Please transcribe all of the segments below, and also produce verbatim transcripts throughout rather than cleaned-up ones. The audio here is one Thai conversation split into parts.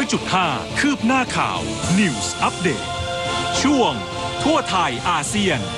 อยจุดห้าคืบหน้าข่าว News Update ช่วงทั่วไทยอาเซียน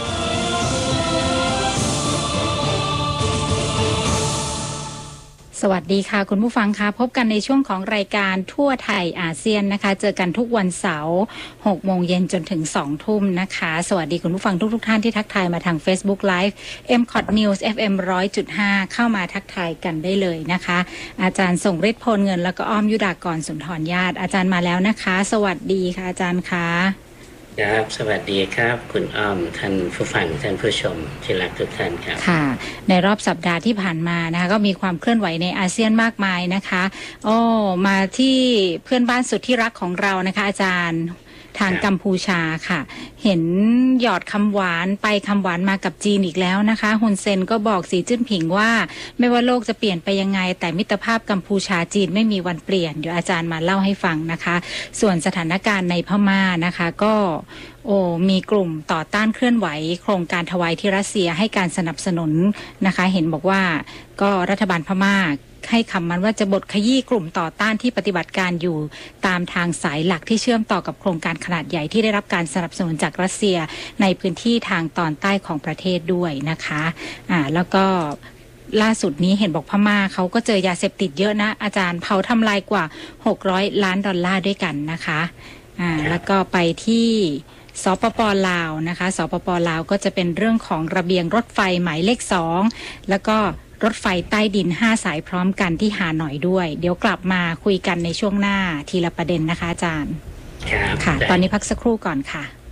สวัสดีค่ะคุณผู้ฟังคะพบกันในช่วงของรายการทั่วไทยอาเซียนนะคะเจอกันทุกวันเสาร์หกโมงเย็นจนถึงสองทุ่มนะคะสวัสดีคุณผู้ฟังทุกๆ ท่านที่ทักทายมาทาง Facebook Live เอ็ม คอท News เอฟ เอ็ม หนึ่งร้อยจุดห้า เข้ามาทักทายกันได้เลยนะคะอาจารย์ส่งฤทธิ์พลเงินแล้วก็อ้อมยุดากรสุนทรญาติอาจารย์มาแล้วนะคะสวัสดีค่ะอาจารย์คะครับสวัสดีครับคุณอ้อมท่านผู้ฟังท่านผู้ชมที่รักทุกท่านครับค่ะในรอบสัปดาห์ที่ผ่านมานะคะก็มีความเคลื่อนไหวในอาเซียนมากมายนะคะโอ้มาที่เพื่อนบ้านสุดที่รักของเรานะคะอาจารย์ทางกัมพูชาค่ะเห็นหยอดคำหวานไปคำหวานมากับจีนอีกแล้วนะคะฮุนเซนก็บอกสีจิ้นผิงว่าไม่ว่าโลกจะเปลี่ยนไปยังไงแต่มิตรภาพกัมพูชาจีนไม่มีวันเปลี่ยนเดี๋ยวอาจารย์มาเล่าให้ฟังนะคะส่วนสถานการณ์ในพม่านะคะก็โอ้มีกลุ่มต่อต้านเคลื่อนไหวโครงการถวายที่รัสเซียให้การสนับสนุนนะคะเห็นบอกว่าก็รัฐบาลพม่าให้คำมันว่าจะบดขยี้กลุ่มต่อต้านที่ปฏิบัติการอยู่ตามทางสายหลักที่เชื่อมต่อกับโครงการขนาดใหญ่ที่ได้รับการสนับสนุนจากรัสเซียในพื้นที่ทางตอนใต้ของประเทศด้วยนะคะอ่าแล้วก็ล่าสุดนี้เห็นบอกพม่าเขาก็เจอยาเสพติดเยอะนะอาจารย์เผาทำลายกว่าหกร้อยล้านดอลลาร์ด้วยกันนะคะอ่าแล้วก็ไปที่สปป.ลาวนะคะสปป.ลาวก็จะเป็นเรื่องของระเบียงรถไฟหมายเลขสองแล้วก็รถไฟใต้ดินห้าสายพร้อมกันที่หาหน่อยด้วยเดี๋ยวกลับมาคุยกันในช่วงหน้าทีละประเด็นนะคะอาจารย์ค่ะตอนนี้พักสักครู่ก่อนค่ะ